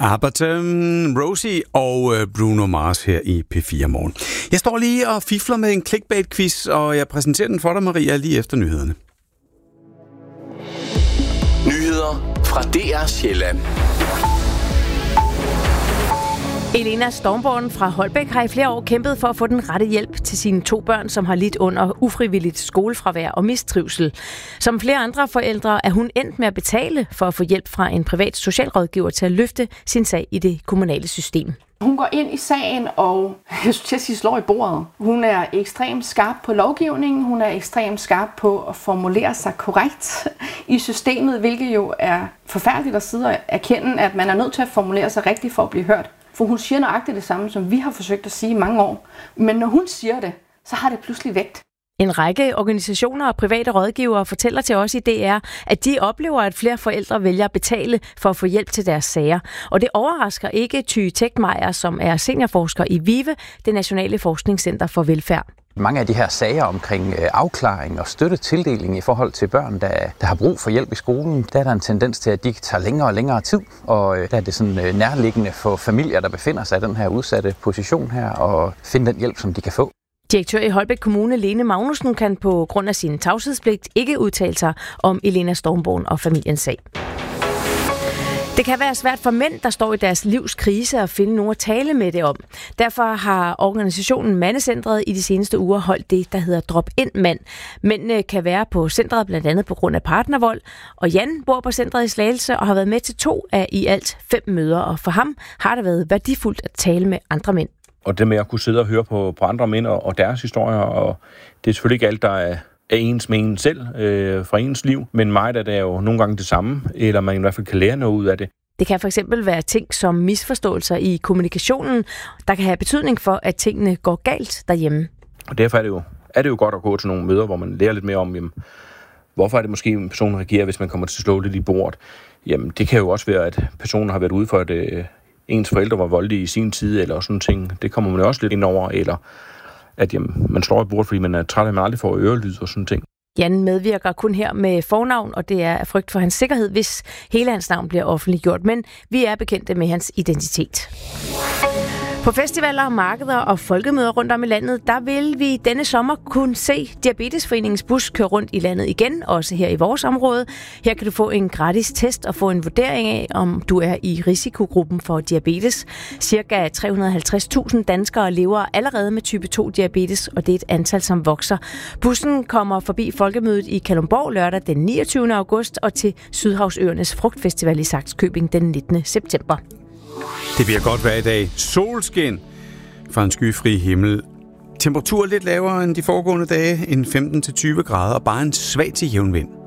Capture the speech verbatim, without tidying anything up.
Arbaton, Rosie og Bruno Mars her i P fire Morgen. Jeg står lige og fifler med en clickbait-quiz, og jeg præsenterer den for dig, Maria, lige efter nyhederne. Nyheder fra D R Sjælland. Elena Stormborn fra Holbæk har i flere år kæmpet for at få den rette hjælp til sine to børn, som har lidt under ufrivilligt skolefravær og mistrivsel. Som flere andre forældre er hun endt med at betale for at få hjælp fra en privat socialrådgiver til at løfte sin sag i det kommunale system. Hun går ind i sagen, og jeg synes, at sige, slår i bordet. Hun er ekstremt skarp på lovgivningen. Hun er ekstremt skarp på at formulere sig korrekt i systemet, hvilket jo er forfærdeligt at sidde og erkende, at man er nødt til at formulere sig rigtigt for at blive hørt. For hun siger nøjagtigt det samme, som vi har forsøgt at sige i mange år. Men når hun siger det, så har det pludselig vægt. En række organisationer og private rådgivere fortæller til os i D R, at de oplever, at flere forældre vælger at betale for at få hjælp til deres sager. Og det overrasker ikke Ty Tegtmeier, som er seniorforsker i VIVE, det Nationale Forskningscenter for Velfærd. Mange af de her sager omkring afklaring og støttetildeling i forhold til børn, der, der har brug for hjælp i skolen, der er der en tendens til, at de tager længere og længere tid. Og der er det sådan nærliggende for familier, der befinder sig i den her udsatte position her, og finde den hjælp, som de kan få. Direktør i Holbæk Kommune, Lene Magnussen, kan på grund af sin tavshedspligt ikke udtale sig om Elena Stormborn og familiens sag. Det kan være svært for mænd, der står i deres livs krise, at finde nogen at tale med det om. Derfor har organisationen Mandecentret i de seneste uger holdt det, der hedder Drop Ind Mand. Mændene kan være på centret blandt andet på grund af partnervold, og Jan bor på centret i Slagelse og har været med til to af i alt fem møder, og for ham har det været værdifuldt at tale med andre mænd. Og det med at kunne sidde og høre på, på andre mænd og, og deres historier, og det er selvfølgelig ikke alt, der er, er ens med en selv øh, fra ens liv, men meget af det er jo nogle gange det samme, eller man i hvert fald kan lære noget ud af det. Det kan for eksempel være ting som misforståelser i kommunikationen, der kan have betydning for, at tingene går galt derhjemme. Og derfor er det jo, er det jo godt at gå til nogle møder, hvor man lærer lidt mere om, jamen, hvorfor er det måske, en person reagerer, hvis man kommer til at slå lidt i bordet. Jamen, det kan jo også være, at personen har været ude for, at øh, ens forældre var voldelige i sin tid, eller sådan ting. Det kommer man jo også lidt ind over, eller at jamen, man slår i bordet, fordi man er træt af, at man aldrig får ørelyd og sådan ting. Jan medvirker kun her med fornavn, og det er af frygt for hans sikkerhed, hvis hele hans navn bliver offentliggjort. Men vi er bekendte med hans identitet. På festivaler, markeder og folkemøder rundt om i landet, der vil vi denne sommer kunne se Diabetesforeningens bus køre rundt i landet igen, også her i vores område. Her kan du få en gratis test og få en vurdering af, om du er i risikogruppen for diabetes. Cirka tre hundrede og halvtreds tusind danskere lever allerede med type to diabetes, og det er et antal, som vokser. Bussen kommer forbi folkemødet i Kalundborg lørdag den niogtyvende august og til Sydhavsøernes Frugtfestival i Sakskøbing den nittende september. Det bliver godt vejr i dag. Solskin fra en skyfri himmel. Temperatur lidt lavere end de foregående dage, en femten til tyve grader, og bare en svag til jævn vind.